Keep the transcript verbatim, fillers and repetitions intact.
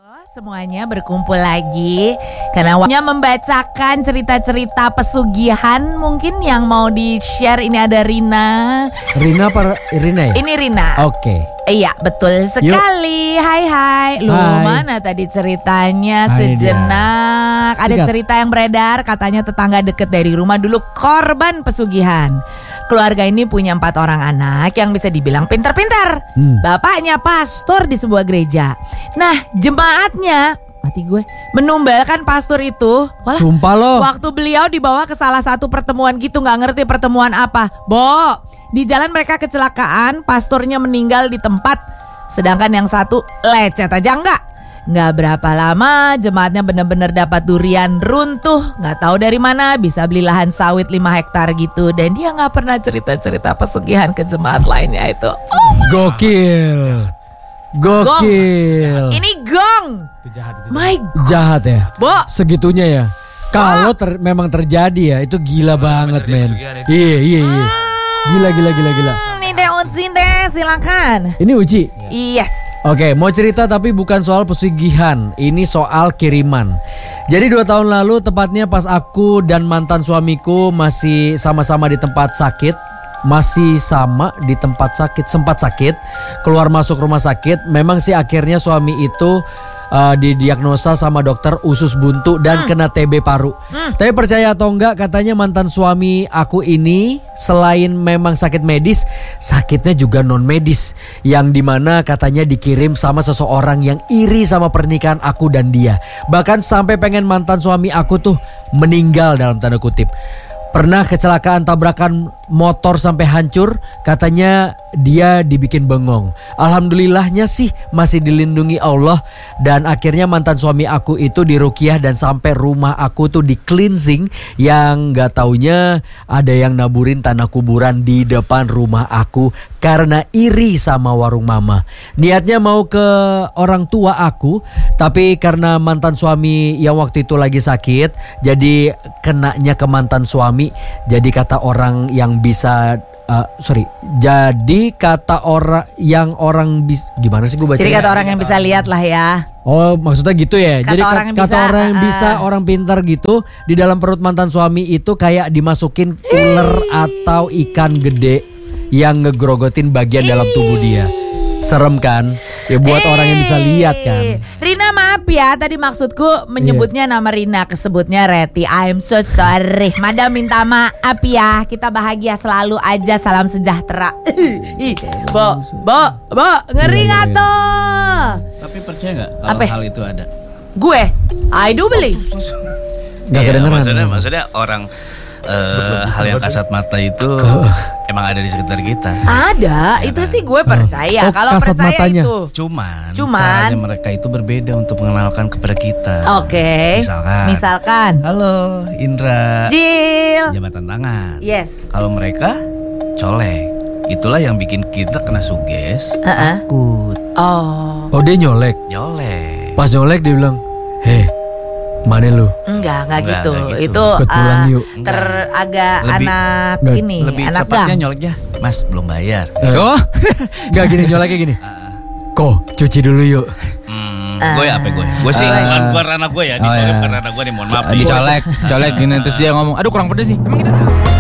Semuanya berkumpul lagi karena waktunya membacakan cerita-cerita pesugihan. Mungkin yang mau di-share ini ada Rina. Rina apa Rina ya? Ini Rina. Oke. Okay. Iya betul sekali. Yuk. Hai hai. Lu hai. Mana tadi ceritanya hai sejenak. Dia. Ada cerita yang beredar katanya tetangga deket dari rumah dulu korban pesugihan. Keluarga ini punya empat orang anak yang bisa dibilang pintar-pintar. Hmm. Bapaknya pastor di sebuah gereja. Nah jemaatnya mati gue menumbalkan pastor itu. Walah, sumpah loh. Waktu beliau dibawa ke salah satu pertemuan gitu, nggak ngerti pertemuan apa. Bo, di jalan mereka kecelakaan, pastornya meninggal di tempat, sedangkan yang satu lecet aja enggak. Nggak berapa lama jemaatnya benar-benar dapat durian runtuh. Nggak tahu dari mana bisa beli lahan sawit lima hektar gitu. Dan dia nggak pernah cerita-cerita pesugihan ke jemaat lainnya itu. Oh gokil. Gokil. Gong. Ini gong. My God. Jahat ya. Bo. Segitunya ya. Kalau ter, memang terjadi ya, itu gila oh, banget men. Iya iya iya. Gila gila gila gila. Ini deh Uci deh, silakan. Ini Uci. Yes. Oke, mau cerita tapi bukan soal pesugihan. Ini soal kiriman. Jadi dua tahun lalu tepatnya pas aku dan mantan suamiku masih sama-sama di tempat sakit. Masih sama di tempat sakit, sempat sakit, keluar masuk rumah sakit. Memang sih akhirnya suami itu uh, didiagnosa sama dokter usus buntu dan hmm. kena T B paru. Hmm. Tapi percaya atau enggak, katanya mantan suami aku ini selain memang sakit medis, sakitnya juga non medis, yang dimana katanya dikirim sama seseorang yang iri sama pernikahan aku dan dia. Bahkan sampai pengen mantan suami aku tuh meninggal dalam tanda kutip. Pernah kecelakaan tabrakan motor sampai hancur, katanya dia dibikin bengong. Alhamdulillahnya sih masih dilindungi Allah. Dan akhirnya mantan suami aku itu diruqyah dan sampai rumah aku tuh di cleansing. Yang gak taunya ada yang naburin tanah kuburan di depan rumah aku karena iri sama warung mama. Niatnya mau ke orang tua aku, tapi karena mantan suami yang waktu itu lagi sakit, jadi kenanya ke mantan suami. Jadi kata orang yang bisa uh, sorry, jadi kata orang yang orang bisa, gimana sih gue baca? Jadi kata orang yang bisa lihat lah ya. Oh maksudnya gitu ya. Kata jadi orang kata bisa, orang yang uh, bisa, orang pintar gitu. Di dalam perut mantan suami itu kayak dimasukin ular atau ikan gede yang ngegrogotin bagian dalam tubuh dia. Serem kan? Ya buat Eee. orang yang bisa lihat kan. Rina maaf ya, tadi maksudku menyebutnya yeah. nama Rina, kesebutnya Reti. I'm so sorry. Madam minta maaf ya. Kita bahagia selalu aja, salam sejahtera. Bo, bo, bo, ngeri gak tuh? Tapi percaya gak kalau Apa? hal itu ada? Gue, I do believe. Gak iya, maksudnya, maksudnya orang uh, hal yang kasat mata itu emang ada di sekitar kita. Ada, ya itu kan? Sih gue percaya. Oh, kalau percaya matanya. Itu. Cuman, Cuman caranya mereka itu berbeda untuk mengenalkan kepada kita. Oke. Okay. Misalkan. Misalkan. Halo, Indra. Jil. Jabatan tangan. Yes. Kalau mereka colek, itulah yang bikin kita kena suges, uh-uh. takut. Oh. Oh dia nyolek. Nyolek. Pas nyolek dia bilang, heh. Mana lu? Enggak, enggak gitu. gitu. Itu uh, ter agak lebih, anak enggak. ini, lebih anak cepatnya gang. nyoleknya, Mas belum bayar. Eh. Oh, enggak gini nyoleknya gini. Ko, cuci dulu yuk. Hmm, uh, gue apa gue? Gue sih uh, bukan gue ranah gue ya, di oh, ya. Ranah gue nih, mohon maaf. Dicolek, colek gini terus dia ngomong, aduh kurang pedes sih. Emang gitu.